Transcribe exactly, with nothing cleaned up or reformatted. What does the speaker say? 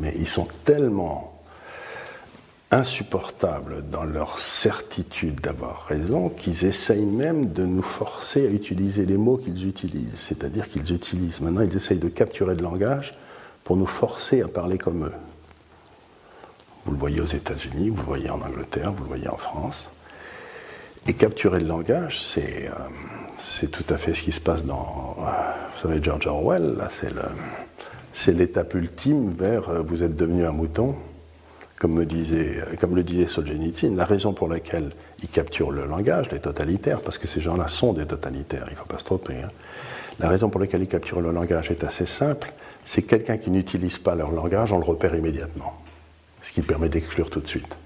Mais ils sont tellement insupportables dans leur certitude d'avoir raison qu'ils essayent même de nous forcer à utiliser les mots qu'ils utilisent. C'est-à-dire qu'ils utilisent, maintenant ils essayent de capturer le langage pour nous forcer à parler comme eux. Vous le voyez aux États-Unis, vous le voyez en Angleterre, vous le voyez en France. Et capturer le langage, c'est, euh, c'est tout à fait ce qui se passe dans, euh, vous savez, George Orwell, là, c'est, le, c'est l'étape ultime vers euh, vous êtes devenu un mouton, comme, me disait, comme le disait Solzhenitsyn. La raison pour laquelle ils capturent le langage, les totalitaires, parce que ces gens-là sont des totalitaires, il ne faut pas se tromper, hein. La raison pour laquelle ils capturent le langage est assez simple, c'est que quelqu'un qui n'utilise pas leur langage, on le repère immédiatement, ce qui permet d'exclure tout de suite.